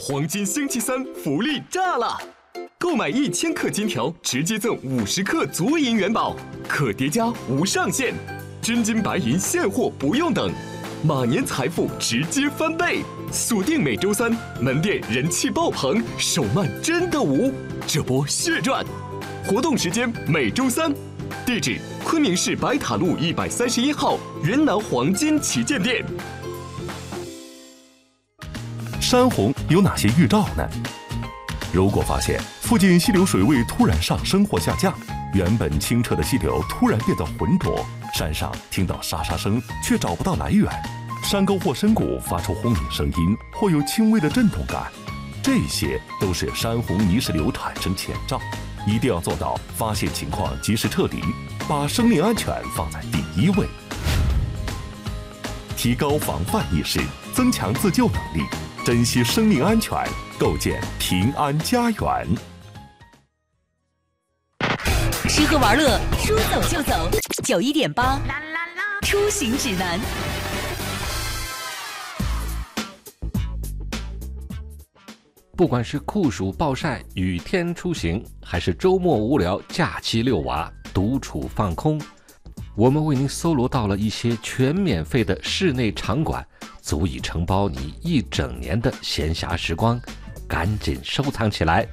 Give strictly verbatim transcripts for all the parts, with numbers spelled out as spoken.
黄金星期三福利炸了！购买一千克金条，直接赠五十克足银元宝，可叠加无上限，真金白银现货不用等，马年财富直接翻倍！锁定每周三，门店人气爆棚，手慢真的无，这波血赚！活动时间每周三，地址昆明市白塔路一百三十一号云南黄金旗舰店。 山洪有哪些预兆呢？如果发现附近溪流水位突然上升或下降，原本清澈的溪流突然变得浑浊，山上听到沙沙声却找不到来源，山沟或深谷发出轰鸣声音或有轻微的震动感，这些都是山洪泥石流产生前兆，一定要做到发现情况及时撤离，把生命安全放在第一位，提高防范意识，增强自救能力，珍惜生命安全，构建平安家园。 吃喝玩乐，说走就走。九一点八，出行指南。 不管是酷暑暴晒、雨天出行，还是周末无聊、假期遛娃、独处放空，我们为您搜罗到了一些全免费的室内场馆，足以承包你一整年的闲暇时光，赶紧收藏起来。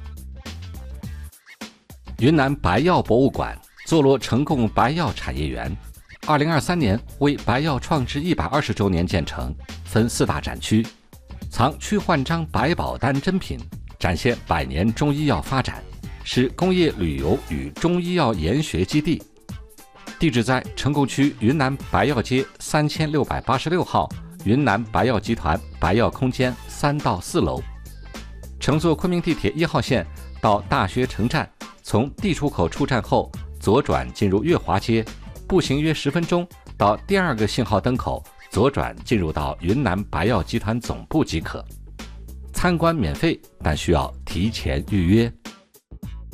云南白药博物馆坐落成贡白药产业园，二零二三年为白药创制一百二十周年建成，分四大展区，藏屈焕章百宝丹珍品，展现百年中医药发展，是工业旅游与中医药研学基地。地址在成贡区云南白药街三千六百八十六号云南白药集团白药空间三到四楼。乘坐昆明地铁一号线到大学城站，从地出口出站后左转进入月华街，步行约十分钟到第二个信号灯口，左转进入到云南白药集团总部即可。参观免费，但需要提前预约。